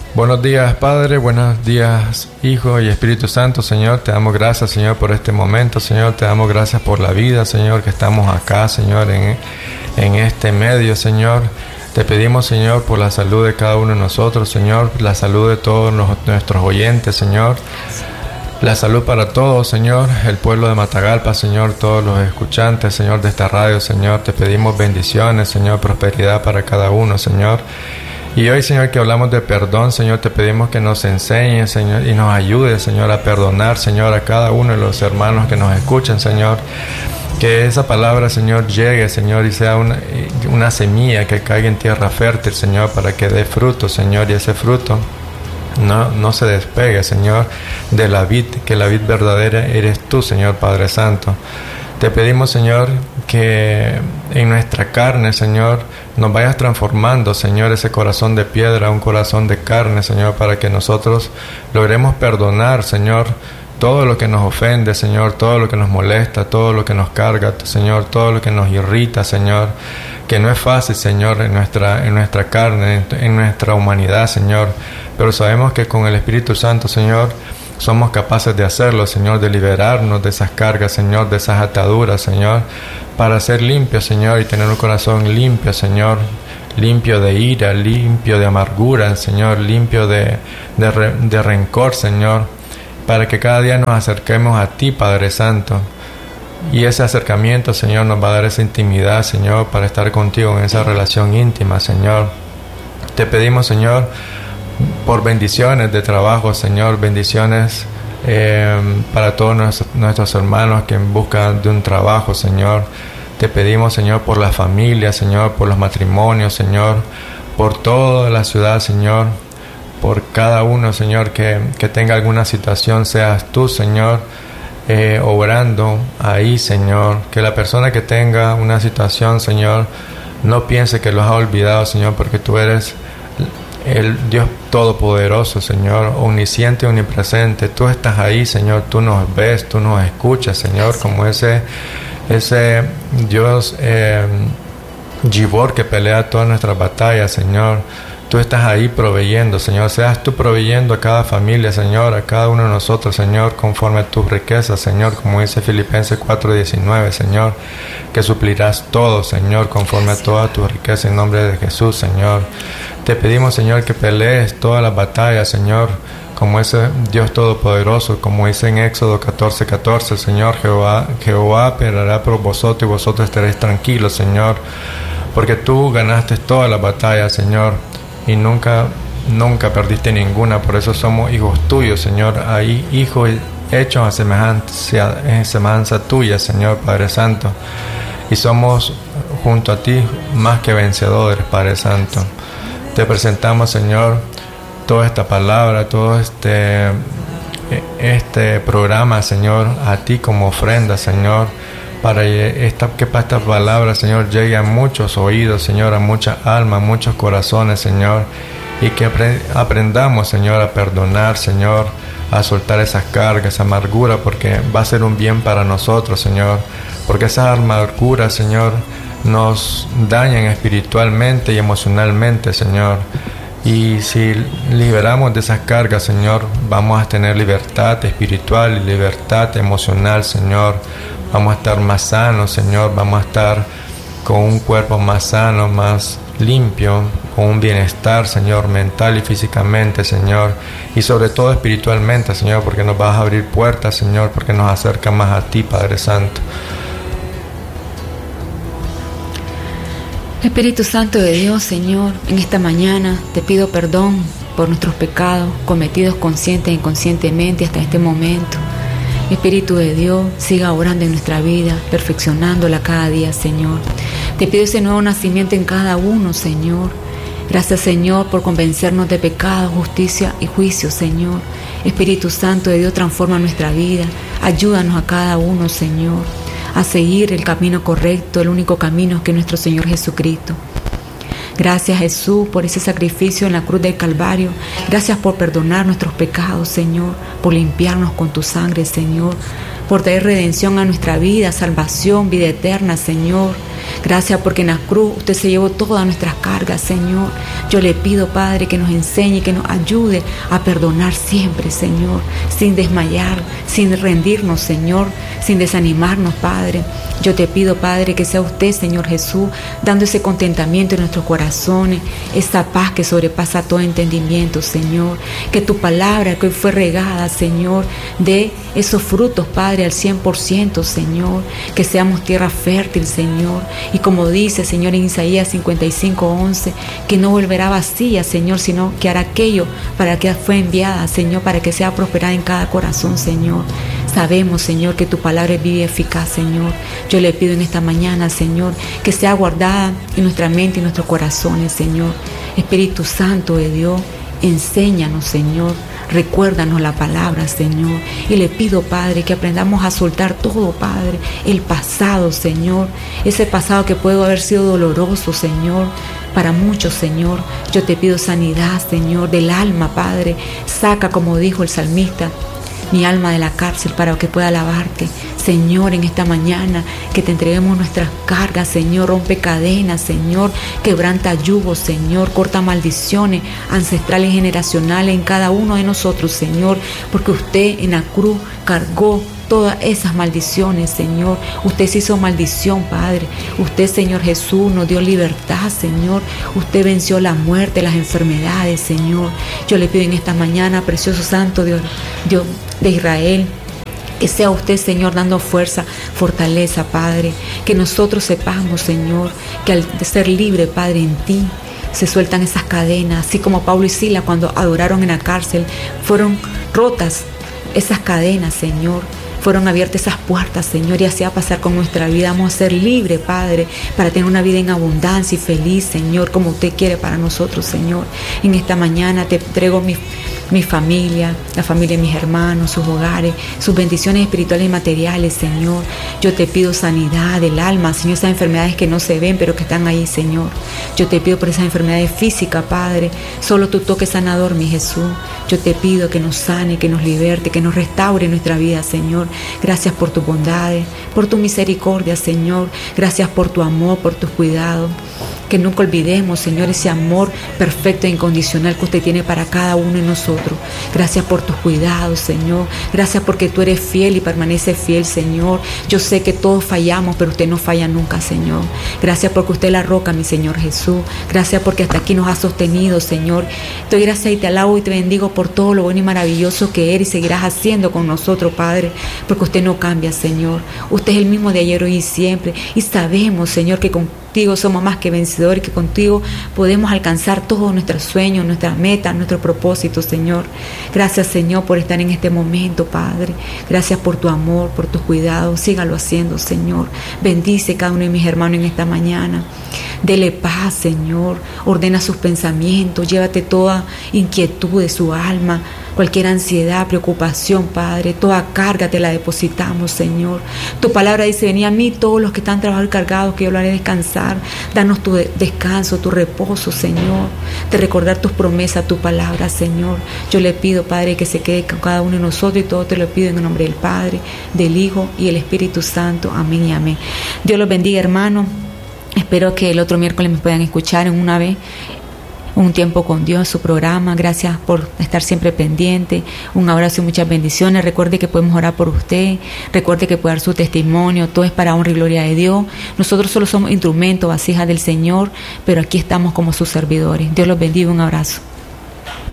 Buenos días, Padre, buenos días, Hijo y Espíritu Santo. Señor, te damos gracias, Señor, por este momento. Señor, te damos gracias por la vida, Señor, que estamos acá, Señor, en este medio, Señor. Te pedimos, Señor, por la salud de cada uno de nosotros, Señor, la salud de todos nuestros oyentes, Señor. La salud para todos, Señor, el pueblo de Matagalpa, Señor, todos los escuchantes, Señor, de esta radio, Señor. Te pedimos bendiciones, Señor, prosperidad para cada uno, Señor. Y hoy, Señor, que hablamos de perdón, Señor, te pedimos que nos enseñes, Señor, y nos ayudes, Señor, a perdonar, Señor, a cada uno de los hermanos que nos escuchan, Señor. Que esa palabra, Señor, llegue, Señor, y sea una semilla que caiga en tierra fértil, Señor, para que dé fruto, Señor, y ese fruto no se despegue, Señor, de la vid, que la vid verdadera eres tú, Señor, Padre Santo. Te pedimos, Señor, que en nuestra carne, Señor, nos vayas transformando, Señor, ese corazón de piedra a un corazón de carne, Señor, para que nosotros logremos perdonar, Señor, todo lo que nos ofende, Señor, todo lo que nos molesta, todo lo que nos carga, Señor, todo lo que nos irrita, Señor, que no es fácil, Señor, en nuestra carne, en nuestra humanidad, Señor, pero sabemos que con el Espíritu Santo, Señor, somos capaces de hacerlo, Señor, de liberarnos de esas cargas, Señor, de esas ataduras, Señor, para ser limpios, Señor, y tener un corazón limpio, Señor, limpio de ira, limpio de amargura, Señor, limpio de rencor, Señor, para que cada día nos acerquemos a ti, Padre Santo. Y ese acercamiento, Señor, nos va a dar esa intimidad, Señor, para estar contigo en esa relación íntima, Señor. Te pedimos, Señor, por bendiciones de trabajo, Señor, bendiciones para todos nuestros hermanos que buscan de un trabajo, Señor. Te pedimos, Señor, por la familia, Señor, por los matrimonios, Señor, por toda la ciudad, Señor, por cada uno, Señor, que tenga alguna situación, seas tú, Señor, obrando ahí, Señor. Que la persona que tenga una situación, Señor, no piense que los ha olvidado, Señor, porque tú eres el Dios Todopoderoso, Señor, omnisciente y omnipresente. Tú estás ahí, Señor, tú nos ves, tú nos escuchas, Señor, como ese Dios Gibor que pelea todas nuestras batallas, Señor. Tú estás ahí proveyendo, Señor. Seas tú proveyendo a cada familia, Señor, a cada uno de nosotros, Señor, conforme a tus riquezas, Señor, como dice Filipenses 4:19, Señor, que suplirás todo, Señor, conforme a toda tu riqueza en nombre de Jesús, Señor. Te pedimos, Señor, que pelees todas las batallas, Señor, como ese Dios Todopoderoso, como dice en Éxodo 14:14, Señor, Jehová peleará por vosotros y vosotros estaréis tranquilos, Señor, porque tú ganaste todas las batallas, Señor, y nunca perdiste ninguna. Por eso somos hijos tuyos, Señor, ahí hijos hechos a semejanza tuya, Señor, Padre Santo, y somos junto a ti más que vencedores, Padre Santo. Te presentamos, Señor, toda esta palabra, todo este programa, Señor, a ti como ofrenda, Señor, para que esta palabra, Señor, llegue a muchos oídos, Señor, a muchas almas, a muchos corazones, Señor, y que aprendamos, Señor, a perdonar, Señor, a soltar esas cargas, esa amargura, porque va a ser un bien para nosotros, Señor, porque esas amarguras, Señor, nos dañan espiritualmente y emocionalmente, Señor. Y si liberamos de esas cargas, Señor, vamos a tener libertad espiritual y libertad emocional, Señor. Vamos a estar más sanos, Señor. Vamos a estar con un cuerpo más sano, más limpio, con un bienestar, Señor, mental y físicamente, Señor. Y sobre todo espiritualmente, Señor, porque nos vas a abrir puertas, Señor, porque nos acerca más a ti, Padre Santo. Espíritu Santo de Dios, Señor, en esta mañana te pido perdón por nuestros pecados cometidos consciente e inconscientemente hasta este momento. Espíritu de Dios, siga obrando en nuestra vida, perfeccionándola cada día, Señor. Te pido ese nuevo nacimiento en cada uno, Señor. Gracias, Señor, por convencernos de pecado, justicia y juicio, Señor. Espíritu Santo de Dios, transforma nuestra vida. Ayúdanos a cada uno, Señor, a seguir el camino correcto, el único camino que es nuestro Señor Jesucristo. Gracias, Jesús, por ese sacrificio en la cruz del Calvario. Gracias por perdonar nuestros pecados, Señor, por limpiarnos con tu sangre, Señor, por traer redención a nuestra vida, salvación, vida eterna, Señor. Gracias porque en la cruz usted se llevó todas nuestras cargas, Señor. Yo le pido, Padre, que nos enseñe, que nos ayude a perdonar siempre, Señor, sin desmayar, sin rendirnos, Señor, sin desanimarnos, Padre. Yo te pido, Padre, que sea usted, Señor Jesús, dando ese contentamiento en nuestros corazones, esa paz que sobrepasa todo entendimiento, Señor. Que tu palabra que hoy fue regada, Señor, dé esos frutos, Padre, al 100%, Señor. Que seamos tierra fértil, Señor. Y como dice, Señor, en Isaías 55:11, que no volverá vacía, Señor, sino que hará aquello para que fue enviada, Señor, para que sea prosperada en cada corazón, Señor. Sabemos, Señor, que tu palabra es viva y eficaz, Señor. Yo le pido en esta mañana, Señor, que sea guardada en nuestra mente y nuestros corazones, Señor. Espíritu Santo de Dios, enséñanos, Señor. Recuérdanos la palabra, Señor. Y le pido, Padre, que aprendamos a soltar todo, Padre. El pasado, Señor. Ese pasado que puede haber sido doloroso, Señor. Para muchos, Señor. Yo te pido sanidad, Señor, del alma, Padre. Saca, como dijo el salmista, mi alma de la cárcel para que pueda alabarte. Señor, en esta mañana que te entreguemos nuestras cargas, Señor, rompe cadenas, Señor, quebranta yugos, Señor, corta maldiciones ancestrales y generacionales en cada uno de nosotros, Señor, porque usted en la cruz cargó todas esas maldiciones, Señor. Usted se hizo maldición, Padre. Usted, Señor Jesús, nos dio libertad, Señor. Usted venció la muerte, las enfermedades, Señor. Yo le pido en esta mañana, precioso Santo Dios de Israel, que sea usted, Señor, dando fuerza, fortaleza, Padre. Que nosotros sepamos, Señor, que al ser libre, Padre, en ti, se sueltan esas cadenas. Así como Pablo y Sila, cuando adoraron en la cárcel, fueron rotas esas cadenas, Señor. Fueron abiertas esas puertas, Señor, y así a pasar con nuestra vida. Vamos a ser libres, Padre, para tener una vida en abundancia y feliz, Señor, como usted quiere para nosotros, Señor. En esta mañana te entrego mi familia, la familia de mis hermanos, sus hogares, sus bendiciones espirituales y materiales, Señor. Yo te pido sanidad del alma, Señor, esas enfermedades que no se ven, pero que están ahí, Señor. Yo te pido por esas enfermedades físicas, Padre. Solo tu toque sanador, mi Jesús. Yo te pido que nos sane, que nos liberte, que nos restaure nuestra vida, Señor. Gracias por tus bondades, por tu misericordia, Señor. Gracias por tu amor, por tus cuidados. Que nunca olvidemos, Señor, ese amor perfecto e incondicional que usted tiene para cada uno de nosotros. Gracias por tus cuidados, Señor. Gracias porque tú eres fiel y permaneces fiel, Señor. Yo sé que todos fallamos, pero usted no falla nunca, Señor. Gracias porque usted es la roca, mi Señor Jesús. Gracias porque hasta aquí nos ha sostenido, Señor. Te doy gracias y te alabo y te bendigo por todo lo bueno y maravilloso que eres y seguirás haciendo con nosotros, Padre, porque usted no cambia, Señor. Usted es el mismo de ayer, hoy y siempre. Y sabemos, Señor, que contigo somos más que vencedores, que contigo podemos alcanzar todos nuestros sueños, nuestras metas, nuestros propósitos, Señor. Gracias, Señor, por estar en este momento, Padre. Gracias por tu amor, por tus cuidados. Sígalo haciendo, Señor. Bendice cada uno de mis hermanos en esta mañana. Dele paz, Señor. Ordena sus pensamientos. Llévate toda inquietud de su alma, cualquier ansiedad, preocupación, Padre. Toda carga te la depositamos, Señor. Tu palabra dice: venid a mí todos los que están trabajados y cargados, que yo lo haré descansar. Danos tu descanso, tu reposo, Señor. De recordar tus promesas, tu palabra, Señor. Yo le pido, Padre, que se quede con cada uno de nosotros, y todo te lo pido en el nombre del Padre, del Hijo y el Espíritu Santo. Amén y amén. Dios los bendiga, hermanos. Espero que el otro miércoles me puedan escuchar en una vez. Un tiempo con Dios, su programa. Gracias por estar siempre pendiente. Un abrazo y muchas bendiciones. Recuerde que podemos orar por usted. Recuerde que puede dar su testimonio. Todo es para honra y gloria de Dios. Nosotros solo somos instrumentos, vasijas del Señor, pero aquí estamos como sus servidores. Dios los bendiga. Un abrazo.